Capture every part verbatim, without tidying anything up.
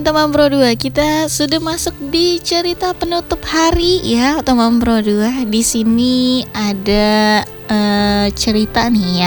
teman Pro dua, kita sudah masuk di cerita penutup hari ya teman Pro dua. Di sini ada uh, cerita nih ya.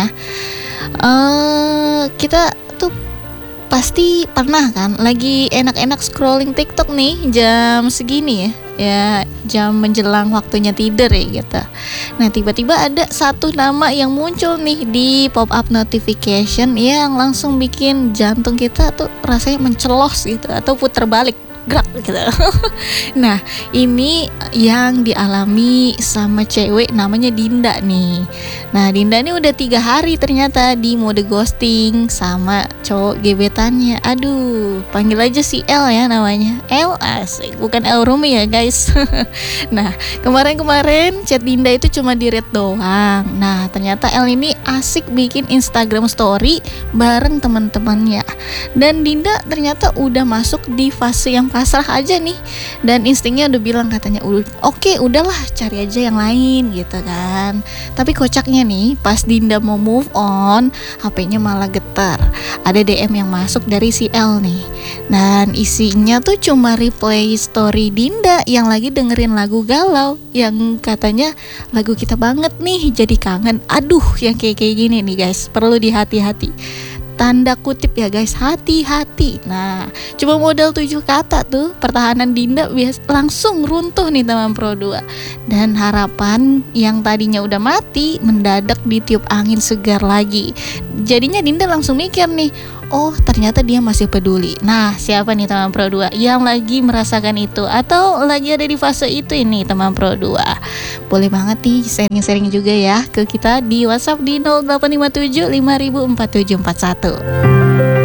Uh, kita tuh pasti pernah kan lagi enak-enak scrolling TikTok nih jam segini ya. Ya jam menjelang waktunya tidur ya gitu. Nah tiba-tiba ada satu nama yang muncul nih di pop up notification yang langsung bikin jantung kita tuh rasanya mencelos gitu atau puter balik gerak gitu. Nah ini yang dialami sama cewek namanya Dinda nih. Nah Dinda ini udah tiga hari ternyata di mode ghosting sama cowok gebetannya. Aduh, panggil aja si L ya namanya. L asik, bukan L Rumi ya guys. Nah kemarin-kemarin chat Dinda itu cuma di read doang. Nah ternyata L ini asik bikin Instagram story bareng teman-temannya. Dan Dinda ternyata udah masuk di fase yang pasrah aja nih, dan instingnya udah bilang katanya oke okay, udahlah cari aja yang lain gitu kan. Tapi kocaknya nih pas Dinda mau move on, H P-nya malah getar. Ada D M yang masuk dari si L nih, dan isinya tuh cuma replay story Dinda yang lagi dengerin lagu galau yang katanya lagu kita banget nih, jadi kangen. Aduh, yang kayak kayak gini nih guys perlu dihati-hati. Tanda kutip ya guys, hati-hati. Nah, coba modal tujuh kata tuh pertahanan Dinda bias langsung runtuh nih teman Pro dua. Dan harapan yang tadinya udah mati mendadak ditiup angin segar lagi. Jadinya Dinda langsung mikir nih, oh ternyata dia masih peduli. Nah siapa nih teman Pro dua yang lagi merasakan itu atau lagi ada di fase itu ini teman Pro dua? Boleh banget nih sharing-sharing juga ya ke kita di WhatsApp di nol delapan lima tujuh lima ribu empat tujuh empat satu.